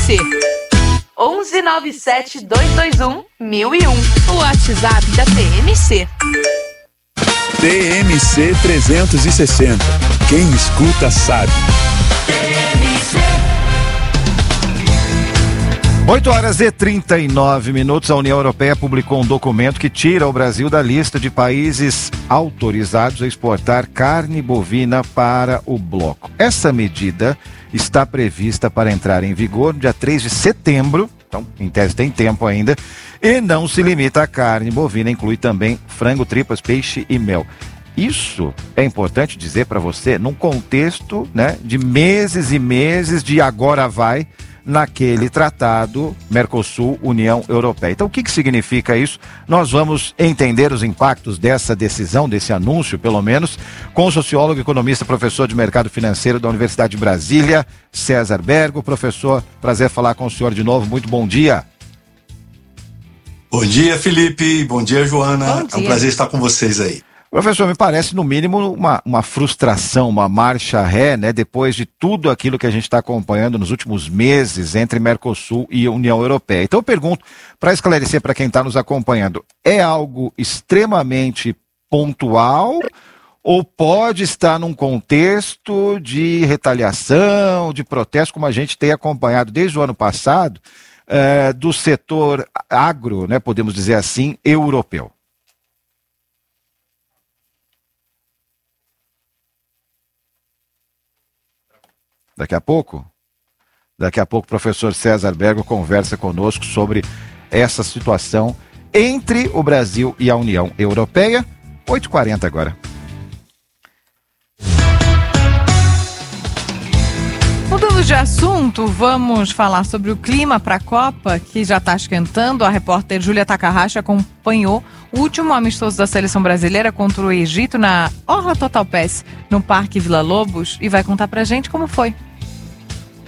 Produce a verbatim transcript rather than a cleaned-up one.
C. onze nove sete dois dois um mil e um. O WhatsApp da T M C. T M C trezentos e sessenta. Quem escuta sabe. oito horas e trinta e nove minutos. A União Europeia publicou um documento que tira o Brasil da lista de países autorizados a exportar carne bovina para o bloco. Essa medida está prevista para entrar em vigor no dia três de setembro, então em tese tem tempo ainda, e não se limita à carne bovina, inclui também frango, tripas, peixe e mel. Isso é importante dizer para você num contexto, né, de meses e meses de agora vai naquele tratado Mercosul-União Europeia. Então, o que que significa isso? Nós vamos entender os impactos dessa decisão, desse anúncio, pelo menos, com o sociólogo, economista, professor de mercado financeiro da Universidade de Brasília, César Bergo. Professor, prazer falar com o senhor de novo. Muito bom dia. Bom dia, Felipe. Bom dia, Joana. Bom dia. É um prazer estar com vocês aí. Professor, me parece, no mínimo, uma, uma frustração, uma marcha ré, né, depois de tudo aquilo que a gente está acompanhando nos últimos meses entre Mercosul e União Europeia. Então eu pergunto, para esclarecer para quem está nos acompanhando, é algo extremamente pontual ou pode estar num contexto de retaliação, de protesto, como a gente tem acompanhado desde o ano passado, eh, do setor agro, né, podemos dizer assim, europeu? Daqui a pouco, daqui a pouco o professor César Bergo conversa conosco sobre essa situação entre o Brasil e a União Europeia. oito e quarenta agora. Mudando de assunto, vamos falar sobre o clima para a Copa, que já está esquentando. A repórter Júlia Takahashi acompanhou o último amistoso da seleção brasileira contra o Egito na Orla Total Pass, no Parque Vila Lobos, e vai contar pra gente como foi.